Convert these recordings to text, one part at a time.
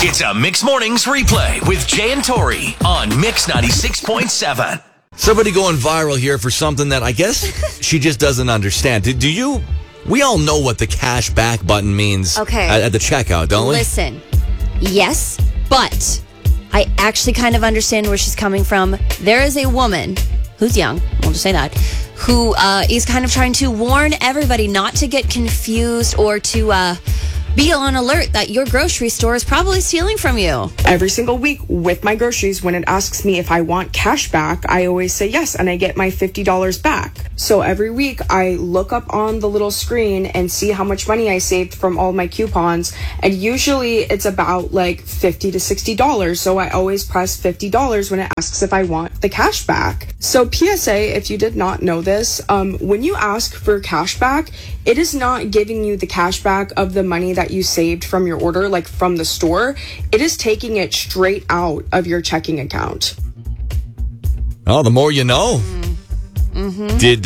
It's a Mix Mornings replay with Jay and Tori on Mix 96.7. Somebody going viral here for something that I guess she just doesn't understand. Do you? We all know what the cash back button means at the checkout, don't we? Listen, yes, but I actually kind of understand where she's coming from. There is a woman who's young, we'll just say that, who is kind of trying to warn everybody not to get confused or to be on alert that your grocery store is probably stealing from you. Every single week with my groceries, when it asks me if I want cash back, I always say yes, and I get my $50 back. So every week I look up on the little screen and see how much money I saved from all my coupons, and usually it's about like $50 to $60. So I always press $50 when it asks if I want the cash back. So PSA, if you did not know this, when you ask for cash back, it is not giving you the cash back of the money that you saved from your order, like from the store. It is taking it straight out of your checking account. Oh, the more you know. Mm-hmm. Did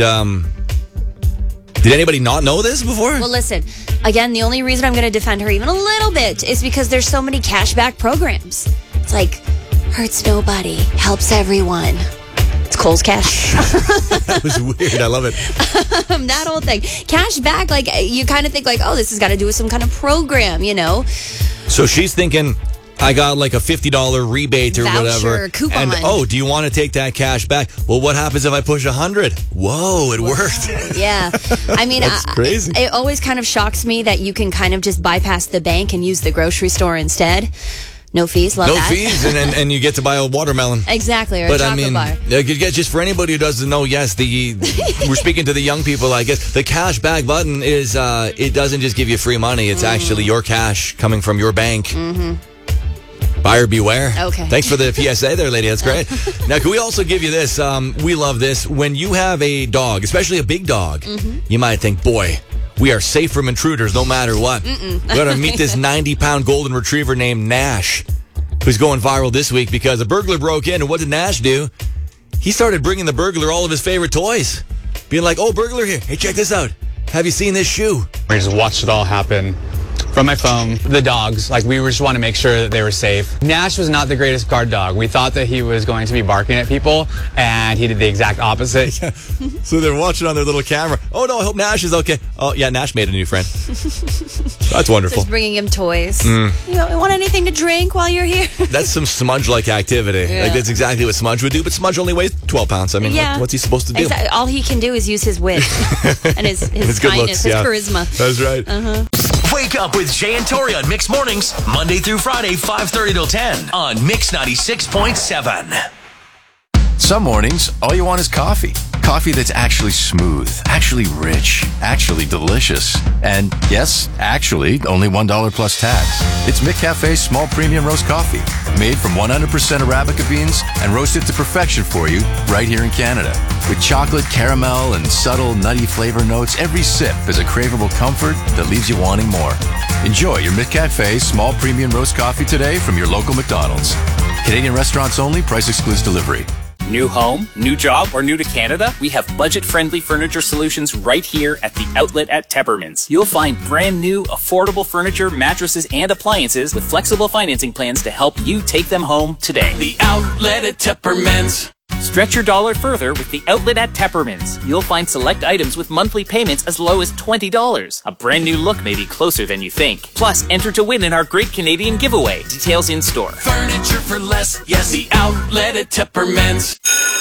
anybody not know this before? Well, listen, again, the only reason I'm going to defend her even a little bit is because there's so many cashback programs. It's like, hurts nobody, helps everyone. It's Kohl's Cash. That was weird. I love it. That whole thing. Cash back, like, you kind of think like, oh, this has got to do with some kind of program, you know? So she's thinking, I got like a $50 rebate or voucher, whatever. Coupon. And, do you want to take that cash back? Well, what happens if I push 100? Whoa, it worked. Yeah. I mean, that's crazy. It always kind of shocks me that you can kind of just bypass the bank and use the grocery store instead. No fees, love that. No fees, and you get to buy a watermelon. Exactly, or a chocolate bar. Just for anybody who doesn't know, yes, we're speaking to the young people, I guess. The cash back button is, it doesn't just give you free money. It's actually your cash coming from your bank. Mm-hmm. Buyer beware. Okay. Thanks for the PSA there, lady. That's great. Now, can we also give you this? We love this. When you have a dog, especially a big dog, you might think, boy, we are safe from intruders no matter what. We're going to meet this 90-pound golden retriever named Nash, who's going viral this week because a burglar broke in. And what did Nash do? He started bringing the burglar all of his favorite toys. Being like, oh, burglar here. Hey, check this out. Have you seen this shoe? We just watched it all happen from my phone. The dogs, we just want to make sure that they were safe. Nash was not the greatest guard dog. We thought that he was going to be barking at people, and he did the exact opposite. Yeah. So they're watching on their little camera. Oh, no, I hope Nash is okay. Oh, yeah, Nash made a new friend. That's wonderful. Just bringing him toys. You want anything to drink while you're here? That's some Smudge-like activity. Yeah. That's exactly what Smudge would do, but Smudge only weighs 12 pounds. I mean, what's he supposed to do? Exactly. All he can do is use his wit and his good kindness, looks, his charisma. That's right. Wake up with Jay and Tori on Mix Mornings, Monday through Friday, 5:30 till 10 on Mix 96.7. Some mornings, all you want is coffee. Coffee that's actually smooth, actually rich, actually delicious. And yes, actually, only $1 plus tax. It's McCafe's small premium roast coffee, made from 100% Arabica beans and roasted to perfection for you right here in Canada. With chocolate, caramel, and subtle nutty flavor notes, every sip is a craveable comfort that leaves you wanting more. Enjoy your McCafe small premium roast coffee today from your local McDonald's. Canadian restaurants only, price excludes delivery. New home, new job, or new to Canada? We have budget-friendly furniture solutions right here at the Outlet at Teppermans. You'll find brand new, affordable furniture, mattresses, and appliances with flexible financing plans to help you take them home today. The Outlet at Teppermans. Stretch your dollar further with the Outlet at Teppermans. You'll find select items with monthly payments as low as $20. A brand new look may be closer than you think. Plus, enter to win in our Great Canadian Giveaway. Details in store. Furniture for less. Yes, the Outlet at Teppermans.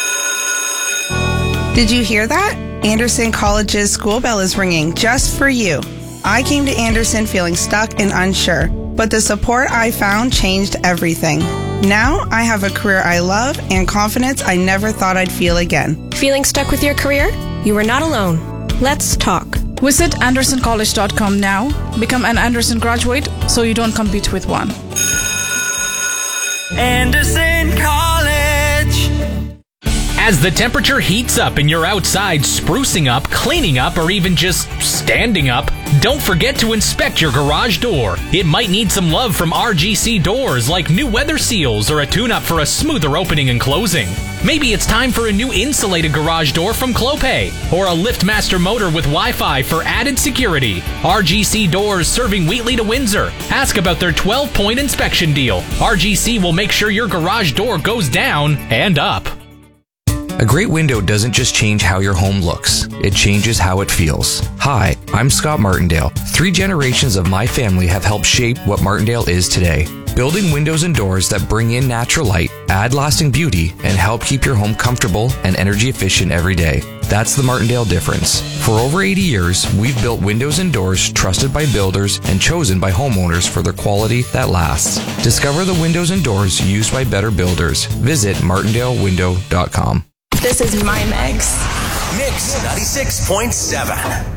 Did you hear that? Anderson College's school bell is ringing just for you. I came to Anderson feeling stuck and unsure, but the support I found changed everything. Now I have a career I love and confidence I never thought I'd feel again. Feeling stuck with your career? You are not alone. Let's talk. Visit AndersonCollege.com now. Become an Anderson graduate so you don't compete with one. Anderson College. As the temperature heats up and you're outside sprucing up, cleaning up, or even just standing up, don't forget to inspect your garage door. It might need some love from RGC Doors, like new weather seals or a tune-up for a smoother opening and closing. Maybe it's time for a new insulated garage door from Clopay, or a LiftMaster motor with Wi-Fi for added security. RGC Doors, serving Wheatley to Windsor. Ask about their 12-point inspection deal. RGC will make sure your garage door goes down and up. A great window doesn't just change how your home looks, it changes how it feels. Hi, I'm Scott Martindale. 3 generations of my family have helped shape what Martindale is today. Building windows and doors that bring in natural light, add lasting beauty, and help keep your home comfortable and energy efficient every day. That's the Martindale difference. For over 80 years, we've built windows and doors trusted by builders and chosen by homeowners for their quality that lasts. Discover the windows and doors used by better builders. Visit martindalewindow.com. This is my mix. Mix 96.7.